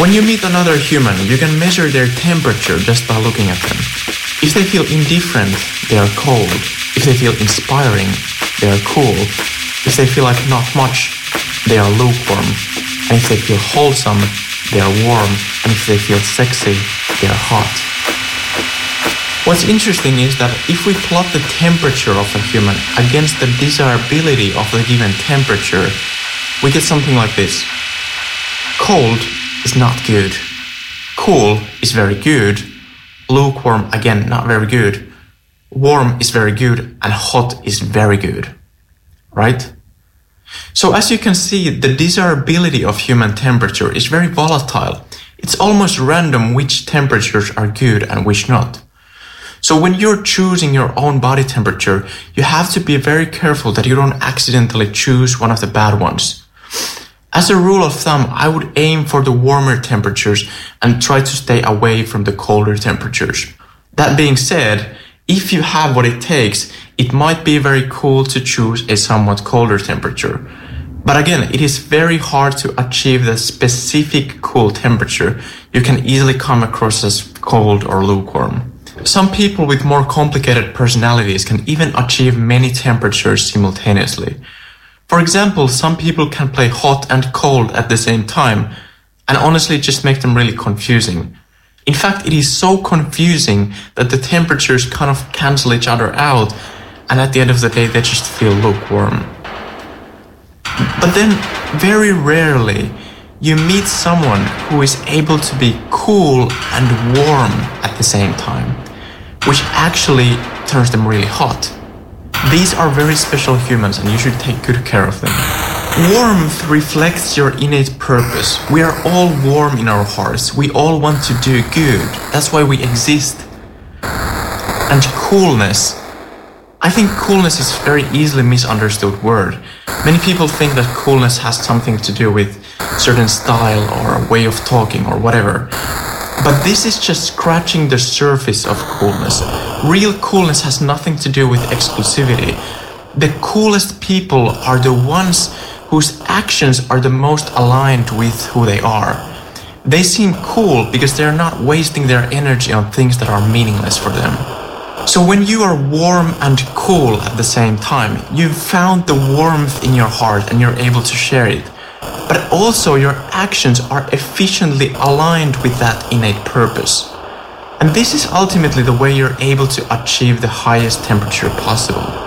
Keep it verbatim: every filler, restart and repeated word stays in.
When you meet another human, you can measure their temperature just by looking at them. If they feel indifferent, they are cold. If they feel inspiring, they are cool. If they feel like not much, they are lukewarm. And if they feel wholesome, they are warm. And if they feel sexy, they are hot. What's interesting is that if we plot the temperature of a human against the desirability of the given temperature, we get something like this. Cold is not good. Cool is very good. Lukewarm, again, not very good. Warm is very good, and hot is very good. Right? So as you can see, the desirability of human temperature is very volatile. It's almost random which temperatures are good and which not. So when you're choosing your own body temperature, you have to be very careful that you don't accidentally choose one of the bad ones. As a rule of thumb, I would aim for the warmer temperatures and try to stay away from the colder temperatures. That being said, if you have what it takes, it might be very cool to choose a somewhat colder temperature. But again, it is very hard to achieve the specific cool temperature. You can easily come across as cold or lukewarm. Some people with more complicated personalities can even achieve many temperatures simultaneously. For example, some people can play hot and cold at the same time, and honestly just make them really confusing. In fact, it is so confusing that the temperatures kind of cancel each other out, and at the end of the day, they just feel lukewarm. But then, very rarely, you meet someone who is able to be cool and warm at the same time, which actually turns them really hot. These are very special humans and you should take good care of them. Warmth reflects your innate purpose. We are all warm in our hearts. We all want to do good. That's why we exist. And coolness. I think coolness is a very easily misunderstood word. Many people think that coolness has something to do with certain style or a way of talking or whatever. But this is just scratching the surface of coolness. Real coolness has nothing to do with exclusivity. The coolest people are the ones whose actions are the most aligned with who they are. They seem cool because they're not wasting their energy on things that are meaningless for them. So when you are warm and cool at the same time, you've found the warmth in your heart and you're able to share it. But also your actions are efficiently aligned with that innate purpose. And this is ultimately the way you're able to achieve the highest temperature possible.